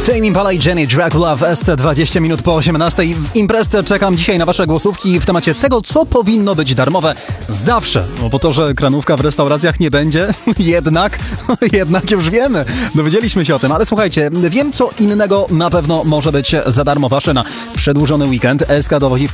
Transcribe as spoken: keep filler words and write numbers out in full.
Tame Impala i Jenny Dracula w S C dwadzieścia minut po osiemnastej. W imprezce czekam dzisiaj na wasze głosówki w temacie tego, co powinno być darmowe zawsze. No bo to, że kranówka w restauracjach nie będzie, jednak, jednak już wiemy. Dowiedzieliśmy się o tym, ale słuchajcie, wiem co innego na pewno może być za darmo wasze na przedłużony weekend. S K dowodzi